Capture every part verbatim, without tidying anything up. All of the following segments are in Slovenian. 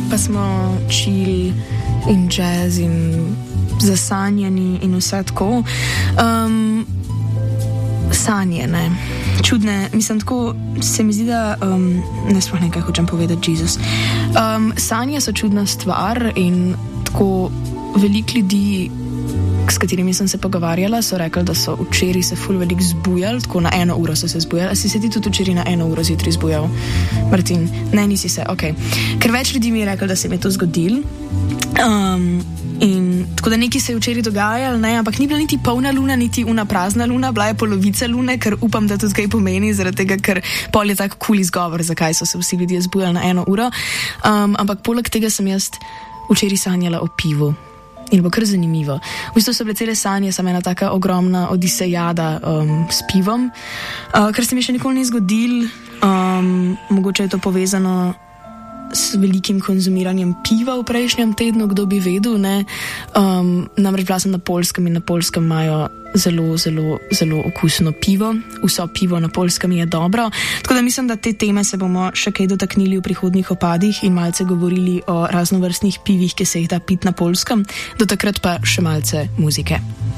pa smo chill in jazz in zasanjani in vse tako. Um, sanje, ne. Čudne, mislim, tako se mi zdi, da um, ne sploh nekaj hočem povedati, Jezus. Um, sanje so čudna stvar in tako veliko ljudi, s katerimi sem se pogovarjala, so rekli, da so včeraj se ful veliko zbujali, tako na eno uro so se zbujali. A si se ti tudi včeraj na eno uro zjutraj zbujal, Martin? Ne, nisi se, ok. Ker več ljudi mi je rekli, da se mi je to zgodilo. Um, in tako da nekaj se je včeraj dogajalo, ne, ampak ni bila niti polna luna, niti una prazna luna, bila je polovica lune, ker upam, da tudi kaj pomeni, zaradi tega, ker pol je tak cool izgovor, zakaj so se vsi ljudje zbujali na eno uro. Um, ampak poleg tega sem jaz včeraj sanjala o pivu. In bo kar zanimivo. V bistvu so bile cele sanje, sem ena taka ogromna odisejada um, s pivom, uh, ker se mi še nikoli ni zgodil. Um, mogoče je to povezano s velikim konzumiranjem piva v prejšnjem tednu, kdo bi vedel, ne. Um, namreč bila sem na Poljskem in na Poljskem imajo zelo, zelo, zelo okusno pivo. Vso pivo na Poljskem je dobro. Tako da mislim, da te teme se bomo še kaj dotaknili v prihodnjih opadih in malce govorili o raznovrstnih pivih, ki se jih da piti na Poljskem. Do takrat pa še malce muzike.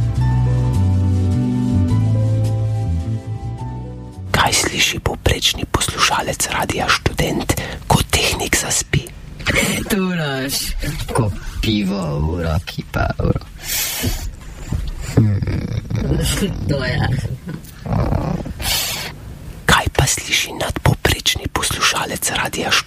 Kaj sliši povprečni poslušalec Radia Študent, ko tehnik zaspi? Tu naš, ko pivo v roki pa uro. To je. Kaj pa sliši nadpovprečni poslušalec Radia